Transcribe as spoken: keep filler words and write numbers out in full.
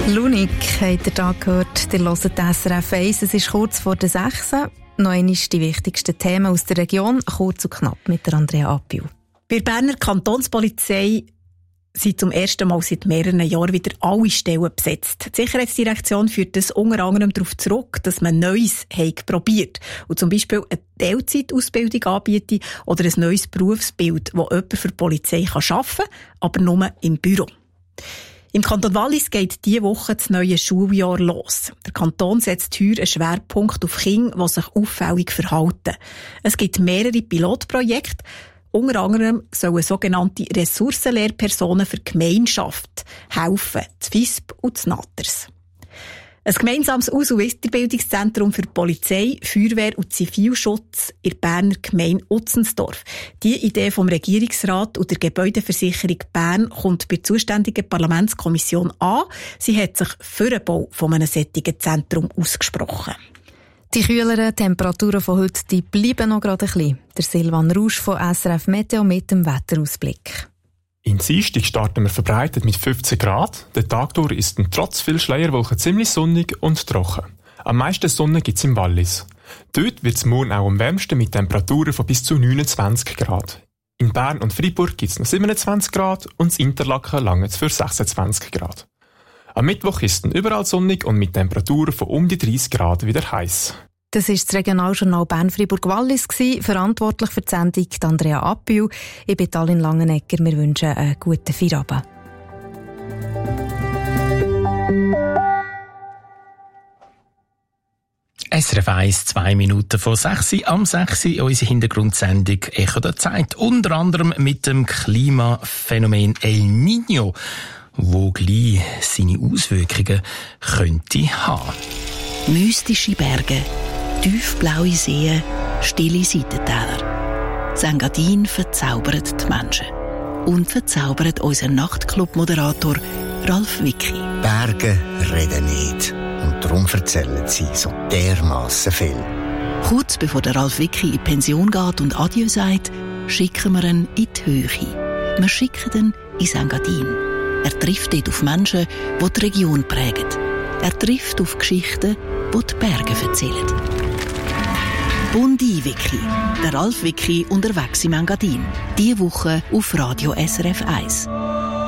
Lunik habt ihr da gehört, ihr hört die S R F eins. Es ist kurz vor der sechs. Noch einmal die wichtigsten Themen aus der Region, kurz und knapp mit der Andrea Appiu. Bei der Berner Kantonspolizei sind zum ersten Mal seit mehreren Jahren wieder alle Stellen besetzt. Die Sicherheitsdirektion führt das unter anderem darauf zurück, dass man Neues hat probiert und zum Beispiel eine Teilzeitausbildung anbietet oder ein neues Berufsbild, das jemand für die Polizei arbeiten kann, aber nur im Büro. Im Kanton Wallis geht diese Woche das neue Schuljahr los. Der Kanton setzt heuer einen Schwerpunkt auf Kinder, die sich auffällig verhalten. Es gibt mehrere Pilotprojekte. Unter anderem sollen sogenannte Ressourcenlehrpersonen für die Gemeinschaft helfen, das F I S P und das Natters. Ein gemeinsames Aus- und Weiterbildungszentrum für Polizei, Feuerwehr und Zivilschutz in der Berner Gemeinde Utzensdorf. Die Idee vom Regierungsrat und der Gebäudeversicherung Bern kommt bei der zuständigen Parlamentskommission an. Sie hat sich für den Bau von einem solchen Zentrum ausgesprochen. Die kühleren Temperaturen von heute die bleiben noch gerade ein bisschen. Der Silvan Rausch von S R F Meteo mit dem Wetterausblick. In Dienstag starten wir verbreitet mit fünfzehn Grad. Der Tag durch ist trotz viel Schleierwolken ziemlich sonnig und trocken. Am meisten Sonne gibt es im Wallis. Dort wird es morgen auch am wärmsten mit Temperaturen von bis zu neunundzwanzig Grad. In Bern und Freiburg gibt es noch siebenundzwanzig Grad und in Interlaken lange für sechsundzwanzig Grad. Am Mittwoch ist es überall sonnig und mit Temperaturen von um die dreißig Grad wieder heiß. Das war das Regionaljournal Bern-Freiburg-Wallis. Verantwortlich für die Sendung Andrea Appiu. Ich bin Talin Langenegger. Wir wünschen einen guten Feierabend. S R F eins, zwei Minuten vor sechs. Am sechs unsere Hintergrundsendung «Echo der Zeit». Unter anderem mit dem Klimaphänomen El Niño, wo gleich seine Auswirkungen könnte haben. Mystische Berge, tiefblaue Seen, stille Seitentäler. Das Engadin verzaubert die Menschen. Und verzaubert unseren Nachtclub-Moderator Ralf Wicki. Berge reden nicht. Und darum erzählen sie so dermassen viel. Kurz bevor der Ralf Wicki in die Pension geht und Adieu sagt, schicken wir ihn in die Höhe. Wir schicken ihn ins Engadin. Er trifft dort auf Menschen, die die Region prägen. Er trifft auf Geschichten, die die Berge erzählen. Bundi Wicki, der Ralf Wicki unterwegs im Engadin. Diese Woche auf Radio S R F eins.